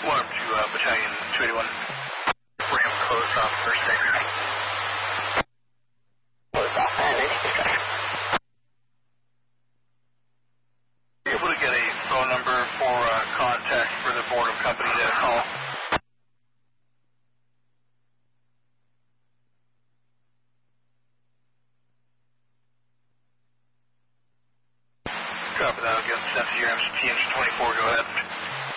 One to Battalion 281. Ram closed off first sector. Closed off at 96. Able to get a phone number for contact for the board of company to call? Copy that. I'll get sent to your MCT engine 24. Go ahead.